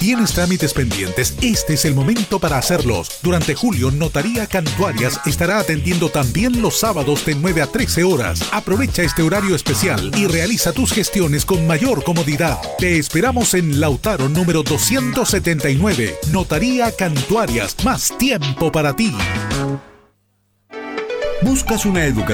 ¿Tienes trámites pendientes? Este es el momento para hacerlos. Durante julio, Notaría Cantuarias estará atendiendo también los sábados de 9 a 13 horas. Aprovecha este horario especial y realiza tus gestiones con mayor comodidad. Te esperamos en Lautaro número 279. Notaría Cantuarias. Más tiempo para ti. ¿Buscas una educación